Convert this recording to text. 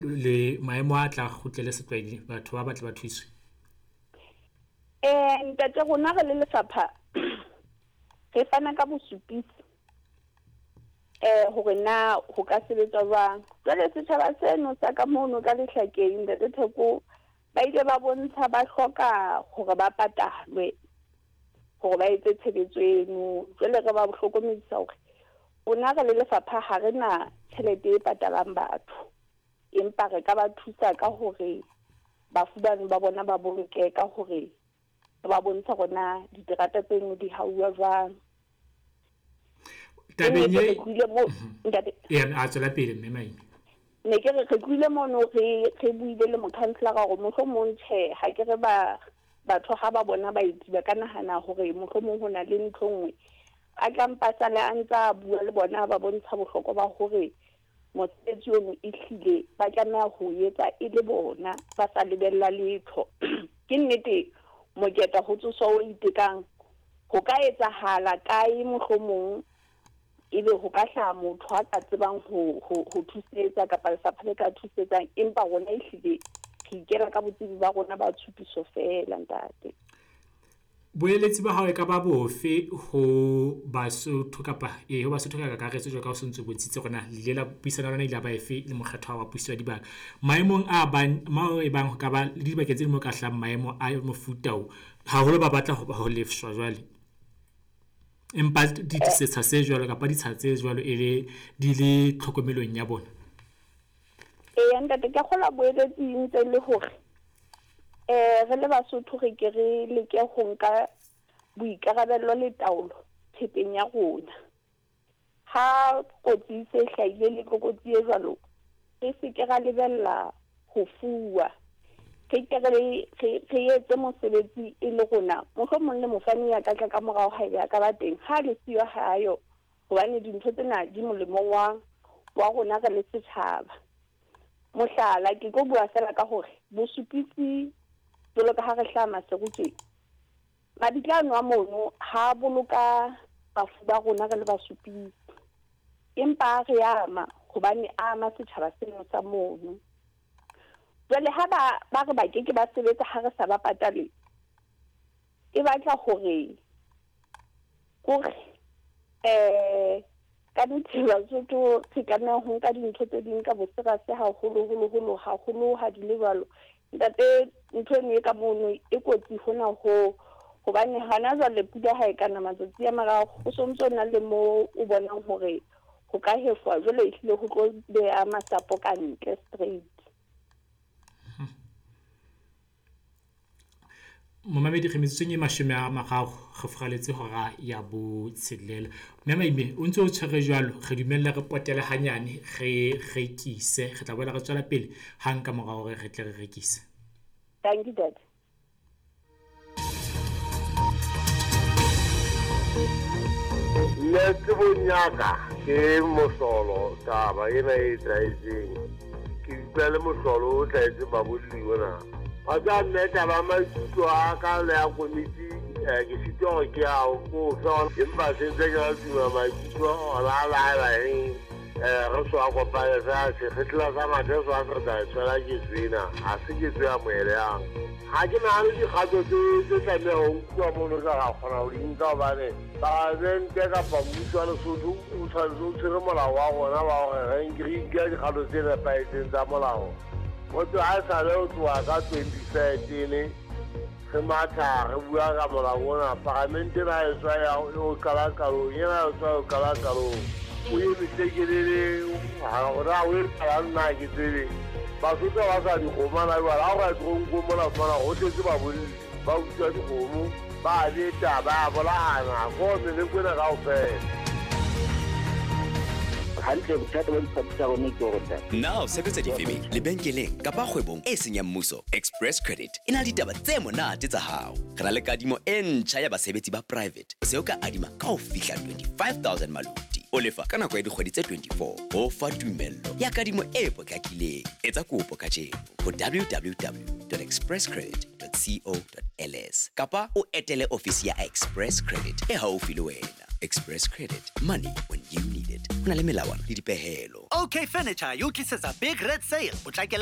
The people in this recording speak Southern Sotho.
le maemo a tla kgutlele setlwaedi batho ba batla ba thuswe? Ntate rona re le lefapha re fana ka bosupisi hore na ho ka sebetsa jwang. Jwale setjhaba seno sa ka mono ka lehlakeng Ntate Theko ba ile ba bontsha ba hloka hore ba patalwe hore ba etse tshebetso eno. Jwale re ba hlokomedisa hore rona re le lefapha ha re na tjhelete e patalang batho, empa re ka ba thusa ka hore bafubane ba bona ba boloke ka hore ba bontsha rona diterata tseno di hauwa jwang. Tabeng e a tswela pele mme Maime. Ne ke re tlile mono re buile le mokhanselara gore mohlomong tjhe ha ke re batho ha ba bona ba itiba ka nahana hore mohlomong ho na le ntho nngwe a tla mpasa le a ntsa bua le bona ba bontsha bohlokwa ba hore mosebetsi ono e hlile ba tlameha ho etsa e le bona ba sa lebella letho. Ke nnete moketa ho tsoswa o itekang ho ka etsahala kae mohlomong ebe ho ka hlaha motho a ka tsebang ho thusetsa kapa lefapha le ka thusetsang, empa rona ehlile ke ikela ka botsebi ba rona ba tshupiso fela ntate. Boeletsi ba hao e ka ba bofe ho Basotho kapa ho Basotho ka kakaretso jwa ka o sontse bontshitse rona le la puisana rona ile ba efe le mokgetho wa puiswa dibaka maemong a bang mao e bang ho ka ba le dibakeng tse di mo ka hlang maemo a mofuta o haholo ba batla ho lefshwa jwale empa di tsetsa se jwalo kapa di tshatse jwalo di le tlhokomelong ya bona. Ntate ke khola boeletsi ntse le hore re le Basotho re ke re leke ho nka boikarabello le taolo thepeng ya rona. Ha kotsi se hlahile le kokotsi e jwalo re se ke ra lebella ho fuwa, ke re etse mosebetsi e le rona mohlomong le mofani ya ka morao ha ya ka ba teng ha le siyo hayo hobane dintho tsena di molemong wa rona re le setjhaba. Mohlala ke go bua fela ka hore bosupisi jolo ka ha re hlama serutse maditlano a mono ha boloka bafu ba rona re le basupisi, empa re ama hobane ama setjhaba seno sa mono. Jwale ha ba re ba ke ba sebetsa ha re sa ba patale e batla hore ka ditsela tsoto re ka nna ho nka dintho tse ding ka bosera se haholo ha di le jwalo. Ntate ntho e ka mono e kotsi hona hobane hana jwale pula ha e kana matsatsi a marao o sontso na le mo o bonang hore ho ka hefwa jwale e hlile ho tlo beha masapo ka ntle straight. Momamedi re metseng e 30 re furaletse hora ya botshelela. Mme Maime o ntse o tshwere jwalo re dumella re potele hanyane re rekise re tla boela re tswela pele hang ka morao re tle re rekise. Thank you dad. Let's bunyaka ke mosolo taba ena e tsaitseng ke pele mosolo o tsaitse ba boliwana a ka neta ba maikutlo a ka le a komiti ke sitwa ke a go so empa se ntse ga tsima maikutlo ala re so a go pa sa se fetla sa ma so a re tsala ke tsena a se ke tsaya moele yang ha ke na le dikgato tse tla me ho tswa mo no ka gona o dinka ba ne ba nte ka pa mutwa le Sotho o tshwanetse tsere molao wa gona ba re ngri ke dikgato tse le pa etsa molao o tla sa le o twa ka 2013 re mata re bua ka molao ona parlamente na e tswa ya o kala kalo yena o tswa o kala kalo o yi bitekelele ha ora o kala na ke tsebe ba tswa ba sa di goma na ba la ga trongo mo la fana o tse ba boli ba utswa di gomo ba le taba bola ana go me le kwena ga o fe. Now sebetsa difemeng lebenkeleng kapa kgwebong e senyang mmuso Express Credit e na le ditaba tse monate tsa hao. Re na le kadimo e ntjha ya basebetsi ba private se o ka adima ka ho fihla 25,000 maluti o lefa ka nako ya dikgwedi tse 24 ho fa tumello ya kadimo e potlakileng. Etsa kopo ka jeno ho www.expresscredit.co expresscredit.co.ls kapa o etele ofisi ya Express Credit e haufi le wena. Express Credit, money when you need it. Ho na le melawana le dipehelo. OK Furniture, you tlisetsa big red sale.